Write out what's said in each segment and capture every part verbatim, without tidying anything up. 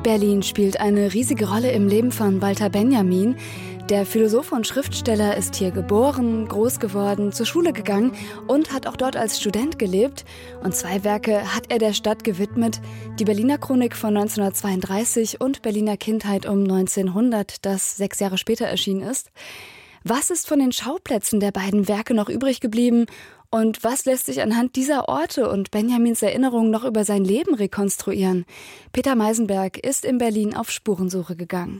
Berlin spielt eine riesige Rolle im Leben von Walter Benjamin. Der Philosoph und Schriftsteller ist hier geboren, groß geworden, zur Schule gegangen und hat auch dort als Student gelebt. Und zwei Werke hat er der Stadt gewidmet: die Berliner Chronik von neunzehnhundertzweiunddreißig und Berliner Kindheit um neunzehnhundert, das sechs Jahre später erschienen ist. Was ist von den Schauplätzen der beiden Werke noch übrig geblieben? Und was lässt sich anhand dieser Orte und Benjamins Erinnerungen noch über sein Leben rekonstruieren? Peter Meisenberg ist in Berlin auf Spurensuche gegangen.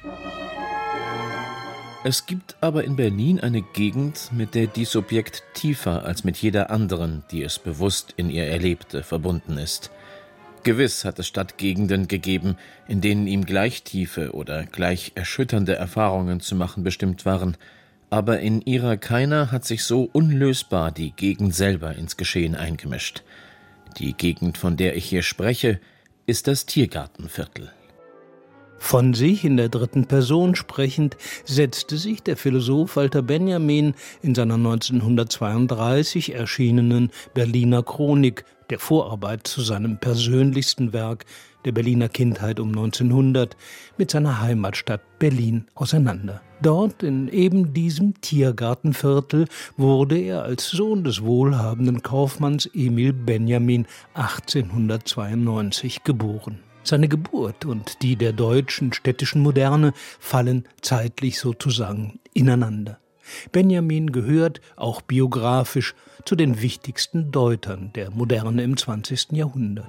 Es gibt aber in Berlin eine Gegend, mit der dies Subjekt tiefer als mit jeder anderen, die es bewusst in ihr erlebte, verbunden ist. Gewiss hat es Stadtgegenden gegeben, in denen ihm gleich tiefe oder gleich erschütternde Erfahrungen zu machen bestimmt waren, aber in ihrer keiner hat sich so unlösbar die Gegend selber ins Geschehen eingemischt. Die Gegend, von der ich hier spreche, ist das Tiergartenviertel. Von sich in der dritten Person sprechend, setzte sich der Philosoph Walter Benjamin in seiner neunzehnhundertzweiunddreißig erschienenen Berliner Chronik, der Vorarbeit zu seinem persönlichsten Werk, der Berliner Kindheit um neunzehnhundert, mit seiner Heimatstadt Berlin auseinander. Dort, in eben diesem Tiergartenviertel, wurde er als Sohn des wohlhabenden Kaufmanns Emil Benjamin achtzehnhundertzweiundneunzig geboren. Seine Geburt und die der deutschen städtischen Moderne fallen zeitlich sozusagen ineinander. Benjamin gehört, auch biografisch, zu den wichtigsten Deutern der Moderne im zwanzigsten Jahrhundert.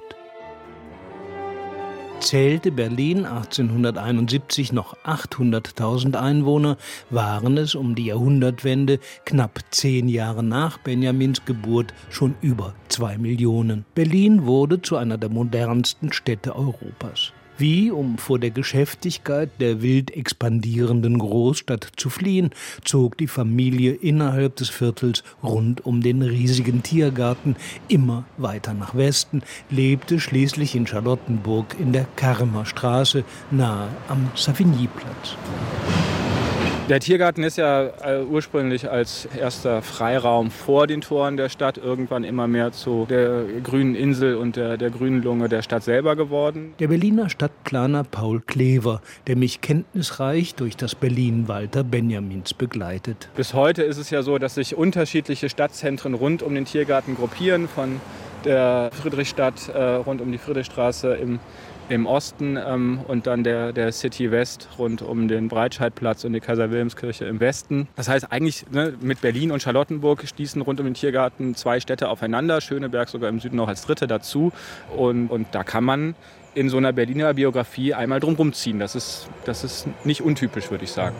Zählte Berlin achtzehnhunderteinundsiebzig noch achthunderttausend Einwohner, waren es um die Jahrhundertwende, knapp zehn Jahre nach Benjamins Geburt, schon über zwei Millionen. Berlin wurde zu einer der modernsten Städte Europas. Wie, um vor der Geschäftigkeit der wild expandierenden Großstadt zu fliehen, zog die Familie innerhalb des Viertels rund um den riesigen Tiergarten immer weiter nach Westen, lebte schließlich in Charlottenburg in der Karmer Straße nahe am Savignyplatz. Der Tiergarten ist ja ursprünglich als erster Freiraum vor den Toren der Stadt irgendwann immer mehr zu der grünen Insel und der, der grünen Lunge der Stadt selber geworden. Der Berliner Stadtplaner Paul Klever, der mich kenntnisreich durch das Berlin Walter Benjamins begleitet. Bis heute ist es ja so, dass sich unterschiedliche Stadtzentren rund um den Tiergarten gruppieren, von der Friedrichstadt äh, rund um die Friedrichstraße im im Osten ähm, und dann der, der City West rund um den Breitscheidplatz und die Kaiser-Wilhelms-Kirche im Westen. Das heißt eigentlich, ne, mit Berlin und Charlottenburg stießen rund um den Tiergarten zwei Städte aufeinander, Schöneberg sogar im Süden noch als dritte dazu. Und, und da kann man in so einer Berliner Biografie einmal drum rumziehen. Das ist, das ist nicht untypisch, würde ich sagen.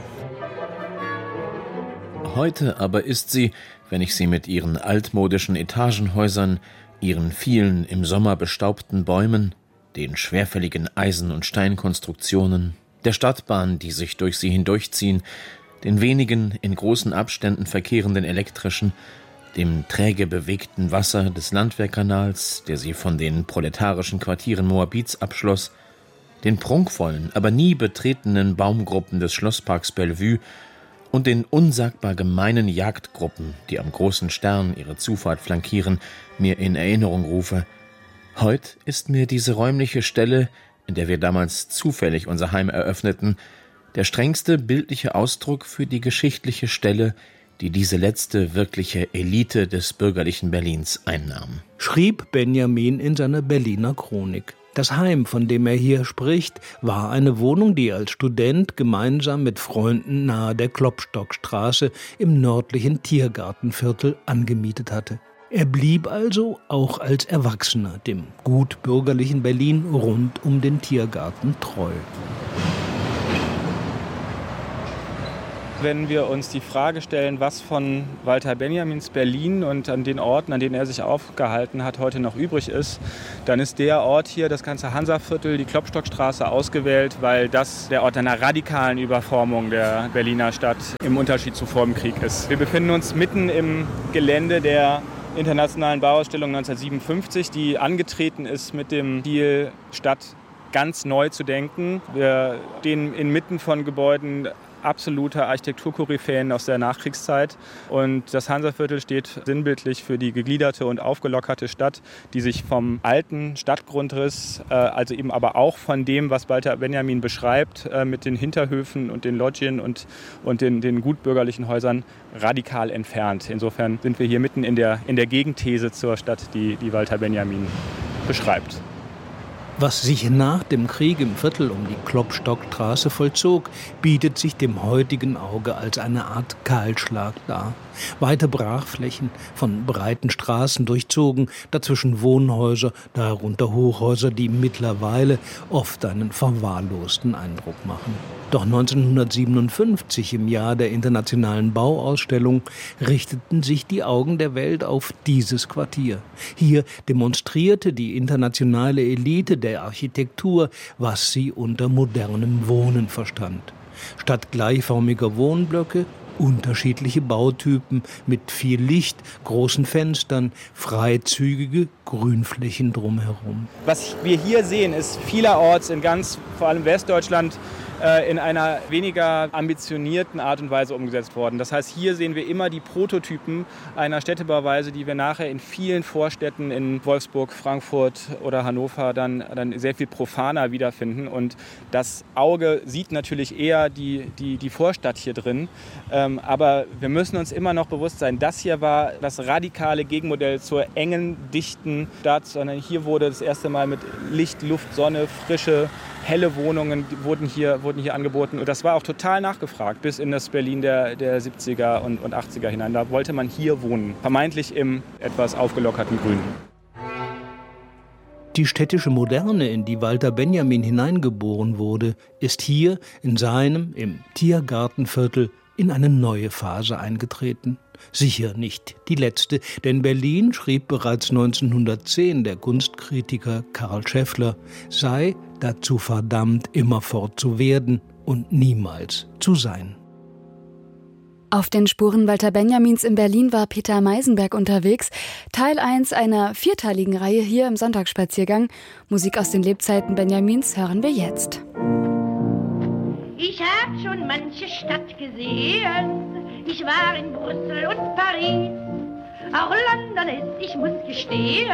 Heute aber ist sie, wenn ich sie mit ihren altmodischen Etagenhäusern, ihren vielen im Sommer bestaubten Bäumen, den schwerfälligen Eisen- und Steinkonstruktionen, der Stadtbahn, die sich durch sie hindurchziehen, den wenigen in großen Abständen verkehrenden elektrischen, dem träge bewegten Wasser des Landwehrkanals, der sie von den proletarischen Quartieren Moabits abschloss, den prunkvollen, aber nie betretenen Baumgruppen des Schlossparks Bellevue und den unsagbar gemeinen Jagdgruppen, die am Großen Stern ihre Zufahrt flankieren, mir in Erinnerung rufe: Heut ist mir diese räumliche Stelle, in der wir damals zufällig unser Heim eröffneten, der strengste bildliche Ausdruck für die geschichtliche Stelle, die diese letzte wirkliche Elite des bürgerlichen Berlins einnahm. Schrieb Benjamin in seiner Berliner Chronik. Das Heim, von dem er hier spricht, war eine Wohnung, die er als Student gemeinsam mit Freunden nahe der Klopstockstraße im nördlichen Tiergartenviertel angemietet hatte. Er blieb also auch als Erwachsener dem gut bürgerlichen Berlin rund um den Tiergarten treu. Wenn wir uns die Frage stellen, was von Walter Benjamins Berlin und an den Orten, an denen er sich aufgehalten hat, heute noch übrig ist, dann ist der Ort hier, das ganze Hansaviertel, die Klopstockstraße, ausgewählt, weil das der Ort einer radikalen Überformung der Berliner Stadt im Unterschied zu vor dem Krieg ist. Wir befinden uns mitten im Gelände der Internationalen Bauausstellung neunzehnhundertsiebenundfünfzig, die angetreten ist mit dem Ziel, Stadt ganz neu zu denken. Wir stehen inmitten von Gebäuden absolute Architekturkoryphäen aus der Nachkriegszeit. Und das Hansaviertel steht sinnbildlich für die gegliederte und aufgelockerte Stadt, die sich vom alten Stadtgrundriss, äh, also eben aber auch von dem, was Walter Benjamin beschreibt, äh, mit den Hinterhöfen und den Loggien und, und den, den gutbürgerlichen Häusern, radikal entfernt. Insofern sind wir hier mitten in der, in der Gegenthese zur Stadt, die, die Walter Benjamin beschreibt. Was sich nach dem Krieg im Viertel um die Klopstockstraße vollzog, bietet sich dem heutigen Auge als eine Art Kahlschlag dar. Weite Brachflächen, von breiten Straßen durchzogen, dazwischen Wohnhäuser, darunter Hochhäuser, die mittlerweile oft einen verwahrlosten Eindruck machen. Doch neunzehnhundertsiebenundfünfzig, im Jahr der Internationalen Bauausstellung, richteten sich die Augen der Welt auf dieses Quartier. Hier demonstrierte die internationale Elite der Architektur, was sie unter modernem Wohnen verstand. Statt gleichförmiger Wohnblöcke unterschiedliche Bautypen mit viel Licht, großen Fenstern, freizügige Grünflächen drumherum. Was wir hier sehen, ist vielerorts in ganz, vor allem Westdeutschland, in einer weniger ambitionierten Art und Weise umgesetzt worden. Das heißt, hier sehen wir immer die Prototypen einer Städtebauweise, die wir nachher in vielen Vorstädten in Wolfsburg, Frankfurt oder Hannover dann, dann sehr viel profaner wiederfinden. Und das Auge sieht natürlich eher die, die, die Vorstadt hier drin. Ähm, aber wir müssen uns immer noch bewusst sein, das hier war das radikale Gegenmodell zur engen, dichten Stadt, sondern hier wurde das erste Mal mit Licht, Luft, Sonne, Frische, helle Wohnungen wurden hier, wurden hier angeboten. Und das war auch total nachgefragt, bis in das Berlin der, der siebziger und, und achtziger hinein. Da wollte man hier wohnen, vermeintlich im etwas aufgelockerten Grün. Die städtische Moderne, in die Walter Benjamin hineingeboren wurde, ist hier in seinem, im Tiergartenviertel, in eine neue Phase eingetreten. Sicher nicht die letzte, denn Berlin, schrieb bereits neunzehnhundertzehn der Kunstkritiker Karl Scheffler, sei dazu verdammt, immerfort zu werden und niemals zu sein. Auf den Spuren Walter Benjamins in Berlin war Peter Meisenberg unterwegs. Teil eins einer vierteiligen Reihe hier im Sonntagsspaziergang. Musik aus den Lebzeiten Benjamins hören wir jetzt. Ich hab schon manche Stadt gesehen. Ich war in Brüssel und Paris. Auch London ist, ich muss gestehen,